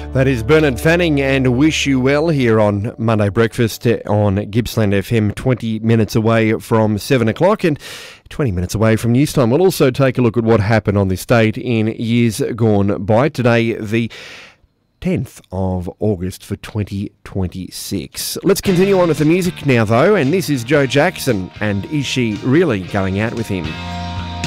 That is Bernard Fanning and Wish You Well here on Monday Breakfast on Gippsland FM, 20 minutes away from 7 o'clock and 20 minutes away from news time. We'll also take a look at what happened on this date in years gone by. Today, the 10th of August for 2026. Let's continue on with the music now, though, and this is Joe Jackson, and Is She Really Going Out With Him?